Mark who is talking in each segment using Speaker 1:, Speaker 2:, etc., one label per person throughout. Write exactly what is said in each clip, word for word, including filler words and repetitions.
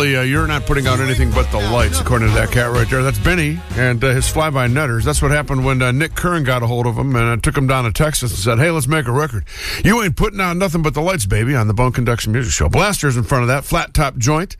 Speaker 1: Apparently, uh, you're not putting out anything but the lights, according to that cat right there. That's Benny and uh, his fly-by-netters. That's what happened when uh, Nick Curran got a hold of him and uh, took him down to Texas and said, hey, let's make a record. You ain't putting out nothing but the lights, baby, on the Bone Conduction Music Show. Blasters in front of that, flat-top joint.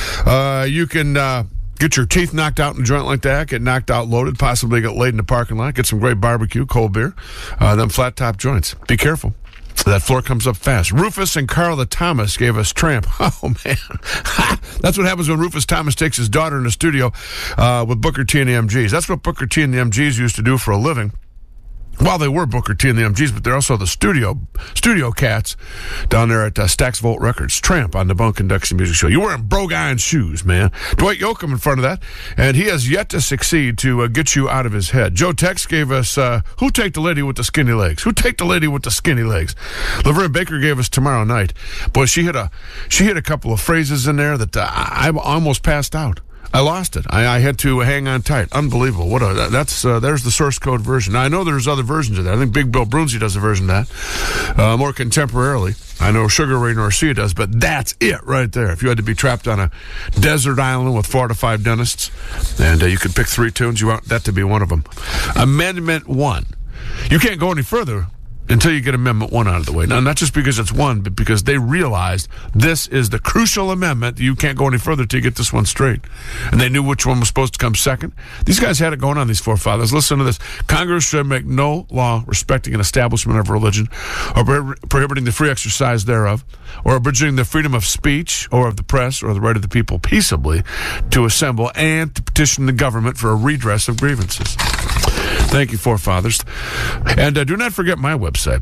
Speaker 1: Uh, you can... Uh, Get your teeth knocked out in a joint like that, get knocked out loaded, possibly get laid in the parking lot, get some great barbecue, cold beer, uh, them flat-top joints. Be careful. That floor comes up fast. Rufus and Carla Thomas gave us Tramp. Oh, man. That's what happens when Rufus Thomas takes his daughter in the studio uh, with Booker T and the M Gs. That's what Booker T and the M Gs used to do for a living. Well, they were Booker T and the M Gs, but they're also the studio studio cats down there at uh, Stax Volt Records. Tramp on the Bone Conduction Music Show. You're wearing Brogue shoes, man. Dwight Yoakam in front of that, and he has yet to succeed to uh, get you out of his head. Joe Tex gave us, uh, Who Take the Lady with the Skinny Legs? Who Take the Lady with the Skinny Legs? Laverne Baker gave us Tomorrow Night. Boy, she hit a, she hit a couple of phrases in there that uh, I, I almost passed out. I lost it. I, I had to hang on tight. Unbelievable. What a that's uh, there's the source code version. Now, I know there's other versions of that. I think Big Bill Brunzi does a version of that uh, more contemporarily. I know Sugar Ray Garcia does, but that's it right there. If you had to be trapped on a desert island with four to five dentists, and uh, you could pick three tunes, you want that to be one of them. Amendment one. You can't go any further until you get Amendment one out of the way. Now, not just because it's one, but because they realized this is the crucial amendment. You can't go any further till you get this one straight. And they knew which one was supposed to come second. These guys had it going on, these forefathers. Listen to this. Congress should make no law respecting an establishment of religion or prohibiting the free exercise thereof or abridging the freedom of speech or of the press or the right of the people peaceably to assemble and to petition the government for a redress of grievances. Thank you, forefathers. And uh, do not forget my website.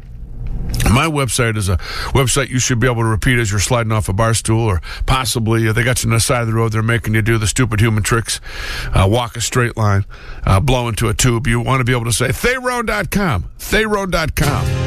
Speaker 1: My website is a website you should be able to repeat as you're sliding off a bar stool, or possibly uh, they got you on the side of the road. They're making you do the stupid human tricks, uh, walk a straight line, uh, blow into a tube. You want to be able to say Theron dot com, Theron dot com.